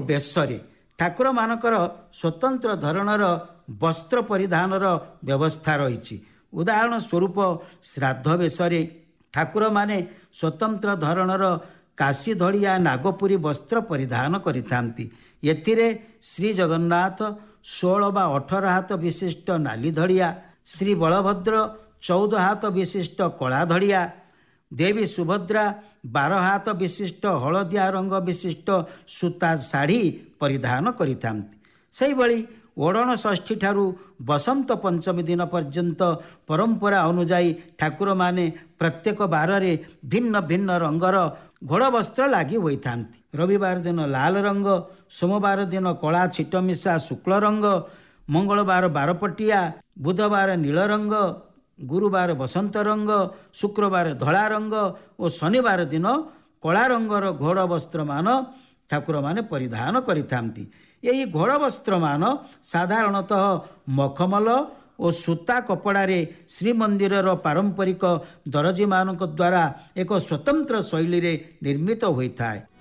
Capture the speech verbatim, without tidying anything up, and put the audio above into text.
ବେଶରେ ଠାକୁରମାନଙ୍କର ସ୍ୱତନ୍ତ୍ର ଧରଣର ବସ୍ତ୍ର ପରିଧାନର ବ୍ୟବସ୍ଥା ରହିଛି। ଉଦାହରଣ ସ୍ୱରୂପ ଶ୍ରାଦ୍ଧ ବେଶରେ ଠାକୁରମାନେ ସ୍ୱତନ୍ତ୍ର ଧରଣର କାଶୀଧଡ଼ିଆ ନାଗପୁରୀ ବସ୍ତ୍ର ପରିଧାନ କରିଥାନ୍ତି। ଏଥିରେ ଶ୍ରୀ ଜଗନ୍ନାଥ ଷୋହଳ ବା ଅଠର ହାତ ବିଶିଷ୍ଟ ନାଲି ଧଡ଼ିଆ, ଶ୍ରୀ ବଳଭଦ୍ର ଚଉଦ ହାତ ବିଶିଷ୍ଟ କଳା ଧଡ଼ିଆ, ଦେବୀ ସୁଭଦ୍ରା ବାର ହାତ ବିଶିଷ୍ଟ ହଳଦିଆ ରଙ୍ଗ ବିଶିଷ୍ଟ ସୂତା ଶାଢ଼ୀ ପରିଧାନ କରିଥାନ୍ତି। ସେହିଭଳି ଓଢ଼ଣ ଷଷ୍ଠୀ ଠାରୁ ବସନ୍ତ ପଞ୍ଚମୀ ଦିନ ପର୍ଯ୍ୟନ୍ତ ପରମ୍ପରା ଅନୁଯାୟୀ ଠାକୁରମାନେ ପ୍ରତ୍ୟେକ ବାରରେ ଭିନ୍ନ ଭିନ୍ନ ରଙ୍ଗର ଘୋଡ଼ ବସ୍ତ୍ର ଲାଗି ହୋଇଥାନ୍ତି। ରବିବାର ଦିନ ଲାଲ ରଙ୍ଗ, ସୋମବାର ଦିନ କଳା ଛିଟମିଶା ଶୁକ୍ଳ ରଙ୍ଗ, ମଙ୍ଗଳବାର ବାରପଟିଆ, ବୁଧବାର ନୀଳ ରଙ୍ଗ, ଗୁରୁବାର ବସନ୍ତ ରଙ୍ଗ, ଶୁକ୍ରବାର ଧଳା ରଙ୍ଗ ଓ ଶନିବାର ଦିନ କଳା ରଙ୍ଗର ଘୋଡ଼ ବସ୍ତ୍ରମାନ ଠାକୁରମାନେ ପରିଧାନ କରିଥାନ୍ତି। ଏହି ଘୋଡ଼ ବସ୍ତ୍ରମାନ ସାଧାରଣତଃ ମଖମଲ ଓ ସୂତା କପଡ଼ାରେ ଶ୍ରୀମନ୍ଦିରର ପାରମ୍ପରିକ ଦରଜୀମାନଙ୍କ ଦ୍ୱାରା ଏକ ସ୍ୱତନ୍ତ୍ର ଶୈଳୀରେ ନିର୍ମିତ ହୋଇଥାଏ।